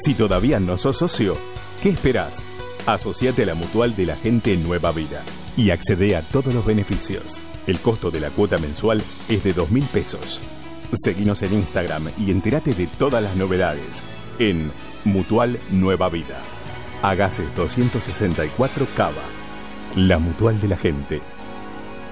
Si todavía no sos socio, ¿qué esperás? Asociate a la Mutual de la Gente Nueva Vida y accede a todos los beneficios. El costo de la cuota mensual es de 2.000 pesos. Seguinos en Instagram y entérate de todas las novedades en Mutual Nueva Vida. Hágase 264 Cava. La Mutual de la Gente.